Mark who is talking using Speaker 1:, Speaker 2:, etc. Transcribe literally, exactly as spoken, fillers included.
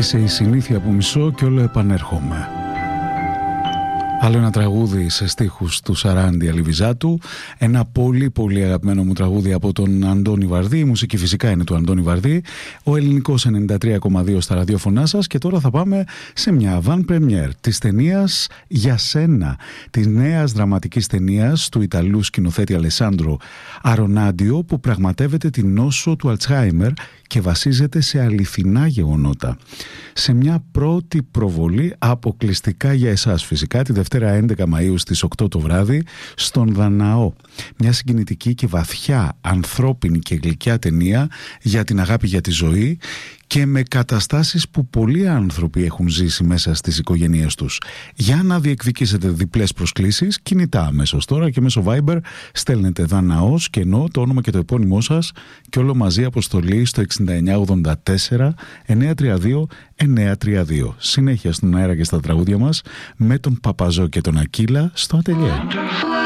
Speaker 1: Είσαι η συνήθεια που μισώ και όλο επανέρχομαι. Άλλο ένα τραγούδι σε στίχους του Σαράντι Αλιβιζάτου. Ένα πολύ πολύ αγαπημένο μου τραγούδι από τον Αντώνη Βαρδί. Η μουσική φυσικά είναι του Αντώνη Βαρδί. Ο ελληνικός ενενήντα τρία κόμμα δύο στα ραδιόφωνά σας. Και τώρα θα πάμε σε μια avant première της ταινίας «Για σένα», της νέας δραματικής ταινίας του Ιταλού σκηνοθέτη Αλεσάντρο Αρονάντιο, που πραγματεύεται την νόσο του Αλτσχάιμερ και βασίζεται σε αληθινά γεγονότα. Σε μια πρώτη προβολή αποκλειστικά για εσάς φυσικά, τη Δευτέρα έντεκα Μαΐου στις οκτώ το βράδυ στον Δαναό. Μια συγκινητική και βαθιά ανθρώπινη και γλυκιά ταινία για την αγάπη για τη ζωή και με καταστάσεις που πολλοί άνθρωποι έχουν ζήσει μέσα στις οικογένειές τους. Για να διεκδικήσετε διπλές προσκλήσεις, κινητά αμέσως τώρα και μέσω Viber στέλνετε Δαναός και ενώ το όνομα και το επώνυμό σας και όλο μαζί αποστολή στο εξήντα εννιά ογδόντα τέσσερα εννιακόσια τριάντα δύο εννιακόσια τριάντα δύο. Συνέχεια στον αέρα και στα τραγούδια μας με τον Παπαζό και τον Ακύλα στο Ατελιέ.